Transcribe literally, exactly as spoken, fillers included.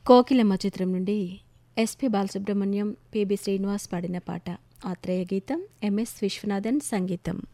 కోకిలమ్మ చిత్రం నుండి SP Balasubrahmanyam, PB Srinivas పాడిన పాట. ఆత్రేయ గీతం, ఎంఎస్ విశ్వనాథన్ సంగీతం.